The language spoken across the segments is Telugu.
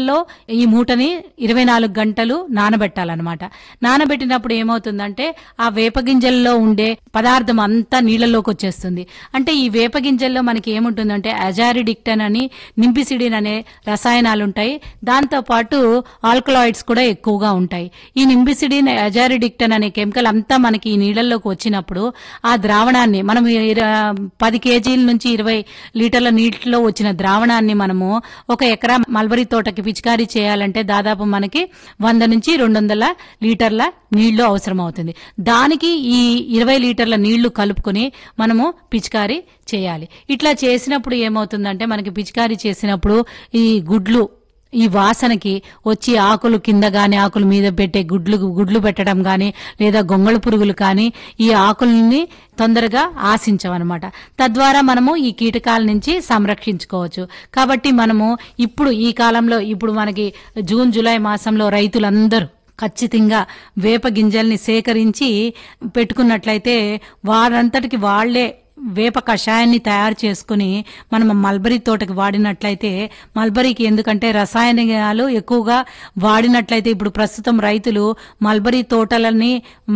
నీళ్లలో ఈ మూటని 24 గంటలు నానబెట్టాలన్నమాట. నానబెట్టినప్పుడు ఏమవుతుందంటే ఆ వేప గింజల్లో ఉండే పదార్థం అంతా నీళ్లలోకి వచ్చేస్తుంది. అంటే ఈ వేప గింజల్లో మనకి ఏముంటుందంటే అజారిడిక్టన్ అని, నింపిసిడిన్ అనే రసాయనాలు ఉంటాయి. దాంతో పాటు ఆల్కలాయిడ్స్ కూడా ఎక్కువగా ఉంటాయి. ఈ నింపిసిడిన్, అజారిడిక్టన్ అనే కెమికల్ అంతా మనకి ఈ నీళ్లలోకి వచ్చినప్పుడు ఆ ద్రావణాన్ని మనం 10 కేజీల నుంచి 20 లీటర్ల నీటిలో వచ్చిన ద్రావణాన్ని మనము ఒక ఎకరా మల్బరీ తోటకి పిచికారీ చేయాలంటే దాదాపు మనకి 100 నుంచి 200 లీటర్ల నీళ్లు అవసరం అవుతుంది. దానికి ఈ 20 లీటర్ల నీళ్లు కలుపుకొని మనము పిచికారీ చేయాలి. ఇట్లా చేసినప్పుడు ఏమవుతుందంటే మనకి పిచికారీ చేసినప్పుడు ఈ గుడ్లు ఈ వాసనకి వచ్చి ఆకులు కింద గాని ఆకుల మీద పెట్టే గుడ్లు పెట్టడం గాని లేదా గొంగళి పురుగులు కానీ ఈ ఆకుల్ని తొందరగా ఆశించవన్నమాట. తద్వారా మనము ఈ కీటకాల నుంచి సంరక్షించుకోవచ్చు. కాబట్టి మనము ఇప్పుడు ఈ కాలంలో ఇప్పుడు మనకి జూన్ జూలై మాసంలో రైతులందరూ ఖచ్చితంగా వేప గింజల్ని సేకరించి పెట్టుకున్నట్లయితే వారంతటికి వాళ్లే వేప కషాయాన్ని తయారు చేసుకుని మనం మల్బరీ తోటకి వాడినట్లయితే, మల్బరీకి ఎందుకంటే రసాయనాలు ఎక్కువగా వాడినట్లయితే ఇప్పుడు ప్రస్తుతం రైతులు మల్బరీ తోటలని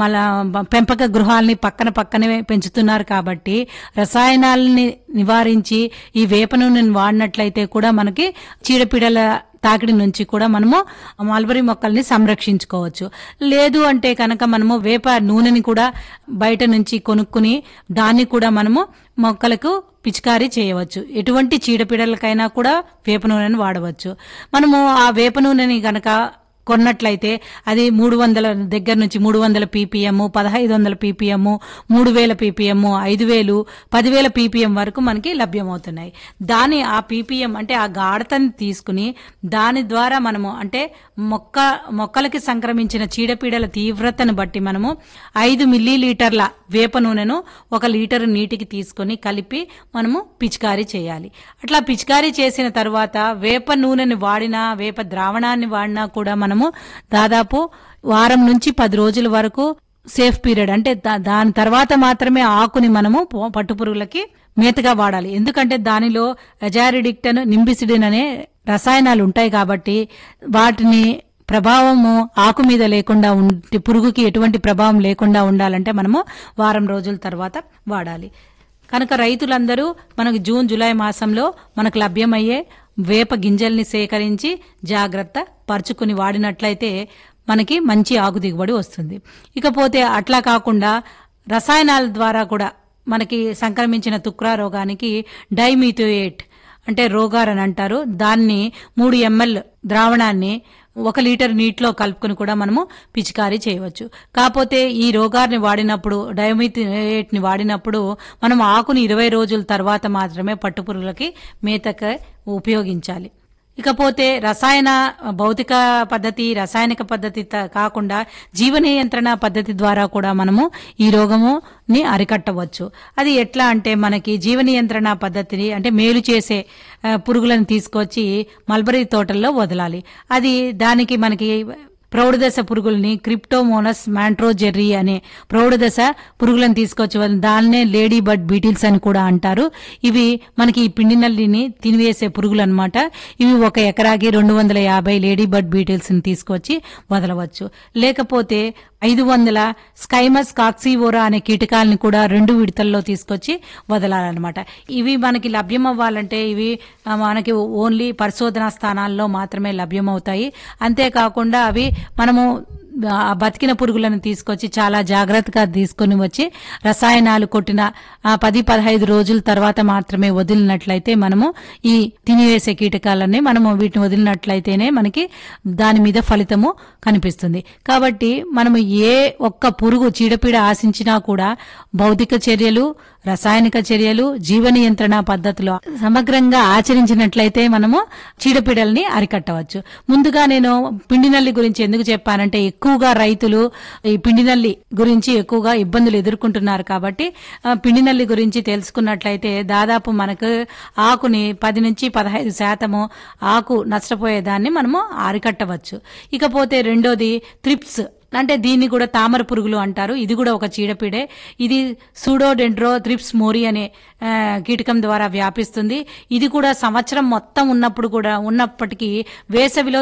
పెంపక గృహాలని పక్కనే పెంచుతున్నారు. కాబట్టి రసాయనాలని నివారించి ఈ వేప నూనెని వాడినట్లయితే కూడా మనకి చీడపీడల తాకిడి నుంచి కూడా మనము మల్బరీ మొక్కల్ని సంరక్షించుకోవచ్చు. లేదు అంటే కనుక మనము వేప నూనెని కూడా బయట నుంచి కొనుక్కుని దాన్ని కూడా మనము మొక్కలకు పిచికారీ చేయవచ్చు. ఎటువంటి చీడపీడలకైనా కూడా వేప నూనెని వాడవచ్చు. మనము ఆ వేప నూనెని గనక కొన్నట్లయితే అది 300 దగ్గర నుంచి 300 పీపీఎం, 1500 పీపీఎం, 3000 పీపీఎం, 5000, 10,000 పీపీఎం వరకు మనకి లభ్యమవుతున్నాయి. ఆ పీపీఎం అంటే ఆ గాఢతని తీసుకుని దాని ద్వారా మనము అంటే మొక్కలకి సంక్రమించిన చీడపీడల తీవ్రతను బట్టి మనము 5 మిల్లీలీటర్ల వేప నూనెను 1 లీటర్ నీటికి తీసుకుని కలిపి మనము పిచికారీ చేయాలి. అట్లా పిచికారీ చేసిన తర్వాత వేప నూనెని వాడినా వేప ద్రావణాన్ని వాడినా కూడా మనము దాదాపు వారం నుంచి 10 రోజుల వరకు సేఫ్ పీరియడ్ అంటే దాని తర్వాత మాత్రమే ఆకుని మనము పట్టుపురుగులకి మేతగా వాడాలి. ఎందుకంటే దానిలో అజారిడిక్టన్, నింబిసిడిన్ అనే రసాయనాలు ఉంటాయి. కాబట్టి వాటిని ప్రభావము ఆకు మీద లేకుండా పురుగుకి ఎటువంటి ప్రభావం లేకుండా ఉండాలంటే మనము వారం రోజుల తర్వాత వాడాలి. కనుక రైతులందరూ మనకు జూన్ జూలై మాసంలో మనకు లభ్యమయ్యే వేప గింజల్ని సేకరించి జాగ్రత్త పరుచుకుని వాడినట్లయితే మనకి మంచి ఆకు దిగుబడి వస్తుంది. ఇకపోతే అట్లా కాకుండా రసాయనాల ద్వారా కూడా మనకి సంక్రమించిన తుక్రా రోగానికి డైమిథోయేట్ అంటే రోగార్ అని అంటారు. దాన్ని 3 ml ద్రావణాన్ని 1 లీటర్ నీటిలో కలుపుకుని కూడా మనము పిచికారీ చేయవచ్చు. కాకపోతే ఈ రోగాన్ని వాడినప్పుడు డైమిథోయేట్ ని వాడినప్పుడు మనం ఆకుని 20 రోజుల తర్వాత మాత్రమే పట్టుపురుగులకి మేతకి ఉపయోగించాలి. ఇకపోతే భౌతిక పద్ధతి, రసాయనిక పద్ధతి కాకుండా జీవ నియంత్రణ పద్ధతి ద్వారా కూడా మనము ఈ రోగముని అరికట్టవచ్చు. అది ఎట్లా అంటే మనకి జీవ నియంత్రణ పద్ధతిని అంటే మేలు చేసే పురుగులను తీసుకొచ్చి మల్బరీ తోటల్లో వదలాలి. దానికి మనకి ప్రౌఢదశ పురుగుల్ని క్రిప్టోమోనస్ మాంట్రోజెర్రీ అనే ప్రౌఢదశ పురుగులను తీసుకొచ్చి దాన్నే లేడీ బర్డ్ బీటిల్స్ అని కూడా అంటారు. ఇవి మనకి ఈ పిండి నల్లిని తినివేసే పురుగులు అన్నమాట. ఇవి 1 ఎకరాకి 250 లేడీ బర్డ్ బీటిల్స్ ని తీసుకొచ్చి వదలవచ్చు. లేకపోతే 500 స్కైమస్ కాక్సీవోరా అనే కీటకాలని కూడా 2 విడతల్లో తీసుకొచ్చి వదలాలన్నమాట. ఇవి మనకి లభ్యమవ్వాలంటే ఇవి మనకి ఓన్లీ పరిశోధనా స్థానాల్లో మాత్రమే లభ్యమవుతాయి. అంతేకాకుండా అవి మనము బతికిన పురుగులను తీసుకొచ్చి చాలా జాగ్రత్తగా తీసుకుని వచ్చి రసాయనాలు కొట్టిన 10-15 రోజుల తర్వాత మాత్రమే వదిలినట్లయితే మనము ఈ తినివేసే కీటకాలని మనము వీటిని వదిలినట్లయితేనే మనకి దాని మీద ఫలితము కనిపిస్తుంది. కాబట్టి మనము ఏ ఒక్క పురుగు చీడపీడ ఆశించినా కూడా భౌతిక చర్యలు, రసాయనిక చర్యలు, జీవ నియంత్రణ పద్ధతులు సమగ్రంగా ఆచరించినట్లయితే మనము చీడపీడల్ని అరికట్టవచ్చు. ముందుగా నేను పిండి నల్లి గురించి ఎందుకు చెప్పానంటే ఎక్కువగా రైతులు ఈ పిండి నల్లి గురించి ఎక్కువగా ఇబ్బందులు ఎదుర్కొంటున్నారు. కాబట్టి పిండి నల్లి గురించి తెలుసుకున్నట్లయితే దాదాపు మనకు ఆకుని 10 నుంచి 15% ఆకు నష్టపోయేదాన్ని మనము అరికట్టవచ్చు. ఇకపోతే రెండోది త్రిప్స్ అంటే దీన్ని కూడా తామర పురుగులు అంటారు. ఇది కూడా ఒక చీడపీడే. ఇది సూడోడెండ్రో త్రిప్స్ మోరి అనే కీటకం ద్వారా వ్యాపిస్తుంది. ఇది కూడా సంవత్సరం మొత్తం ఉన్నప్పటికీ వేసవిలో